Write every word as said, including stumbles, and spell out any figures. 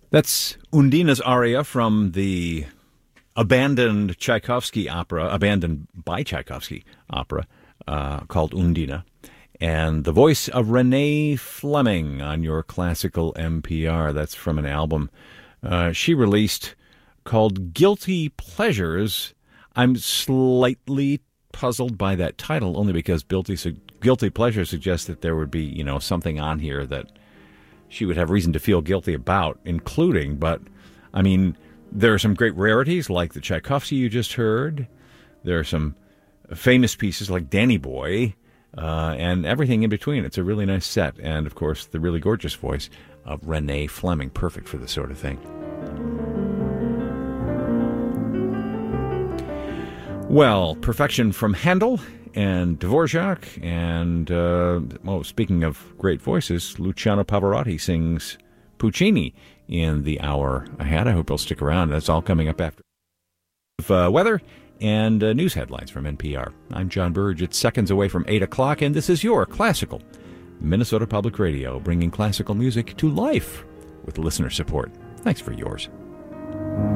That's Undina's aria from the abandoned Tchaikovsky opera, abandoned by Tchaikovsky opera, uh, called Undina. And the voice of Renee Fleming on your classical N P R. That's from an album uh, she released called Guilty Pleasures. I'm slightly puzzled by that title, only because Guilty, Guilty Pleasure suggests that there would be, you know, something on here that she would have reason to feel guilty about, including, but, I mean, there are some great rarities like the Tchaikovsky you just heard. There are some famous pieces like Danny Boy, uh, and everything in between. It's a really nice set. And, of course, the really gorgeous voice of Renee Fleming, perfect for this sort of thing. Well, perfection from Handel and Dvorak, and, uh, well, speaking of great voices, Luciano Pavarotti sings Puccini in the hour ahead. I hope you'll stick around. That's all coming up after uh, weather and uh, news headlines from N P R. I'm John Burge. It's seconds away from eight o'clock, and this is your classical Minnesota Public Radio, bringing classical music to life with listener support. Thanks for yours.